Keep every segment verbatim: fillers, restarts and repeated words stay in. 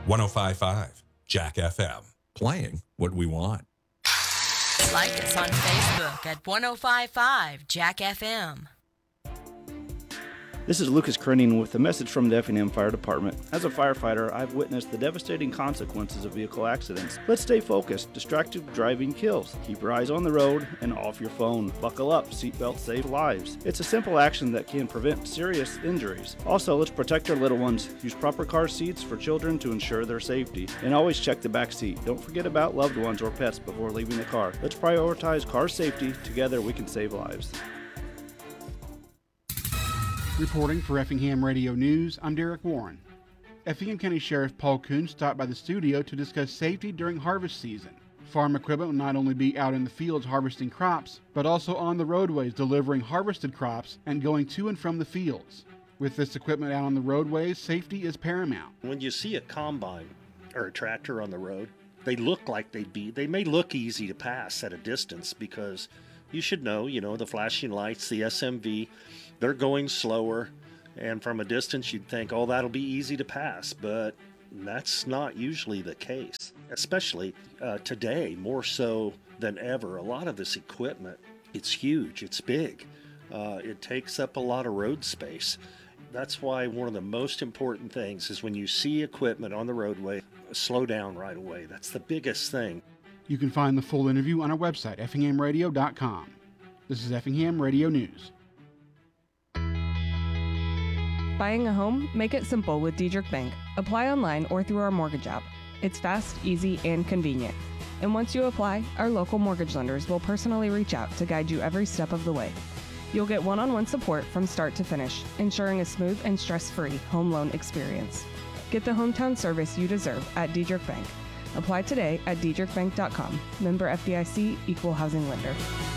one oh five point five Jack F M. Playing what we want. Like us on Facebook at one oh five point five Jack F M. This is Lucas Krenning with a message from the Effingham Fire Department. As a firefighter, I've witnessed the devastating consequences of vehicle accidents. Let's stay focused. Distracted driving kills. Keep your eyes on the road and off your phone. Buckle up. Seatbelts save lives. It's a simple action that can prevent serious injuries. Also, let's protect our little ones. Use proper car seats for children to ensure their safety. And always check the back seat. Don't forget about loved ones or pets before leaving the car. Let's prioritize car safety. Together, we can save lives. Reporting for Effingham Radio News, I'm Derek Warren. Effingham County Sheriff Paul Coon stopped by the studio to discuss safety during harvest season. Farm equipment will not only be out in the fields harvesting crops, but also on the roadways delivering harvested crops and going to and from the fields. With this equipment out on the roadways, safety is paramount. When you see a combine or a tractor on the road, they look like they'd be, they may look easy to pass at a distance because you should know, you know, the flashing lights, the S M V, they're going slower, and from a distance you'd think, oh, that'll be easy to pass, but that's not usually the case, especially uh, today, more so than ever. A lot of this equipment, it's huge, it's big, uh, it takes up a lot of road space. That's why one of the most important things is when you see equipment on the roadway, slow down right away. That's the biggest thing. You can find the full interview on our website, effingham radio dot com. This is Effingham Radio News. Buying a home? Make it simple with Diedrich Bank. Apply online or through our mortgage app. It's fast, easy, and convenient. And once you apply, our local mortgage lenders will personally reach out to guide you every step of the way. You'll get one-on-one support from start to finish, ensuring a smooth and stress-free home loan experience. Get the hometown service you deserve at Diedrich Bank. Apply today at diedrich bank dot com. Member F D I C, Equal Housing Lender.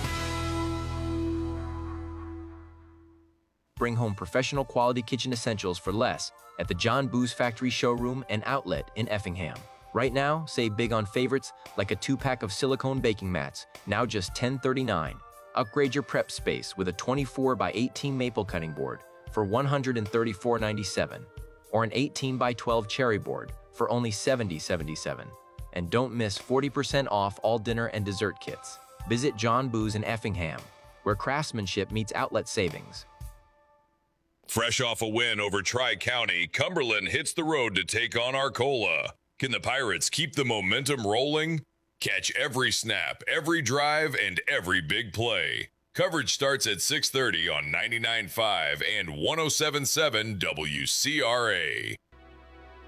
Bring home professional quality kitchen essentials for less at the John Booz Factory showroom and outlet in Effingham. Right now, save big on favorites like a two-pack of silicone baking mats, now just ten thirty-nine. Upgrade your prep space with a twenty-four by eighteen maple cutting board for one hundred thirty-four ninety-seven, or an eighteen by twelve cherry board for only seventy seventy-seven. And don't miss forty percent off all dinner and dessert kits. Visit John Booz in Effingham, where craftsmanship meets outlet savings. Fresh off a win over Tri-County, Cumberland hits the road to take on Arcola. Can the Pirates keep the momentum rolling? Catch every snap, every drive, and every big play. Coverage starts at six thirty on ninety-nine point five and one oh seven point seven W C R A.